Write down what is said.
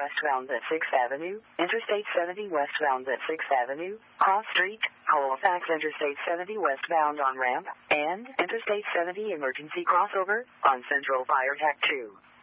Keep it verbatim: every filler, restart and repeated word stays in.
westbound at sixth Avenue, Interstate seventy westbound at sixth Avenue, Cross Street, Halifax Interstate seventy westbound on ramp, and Interstate seventy emergency crossover on Central Fire Tac two.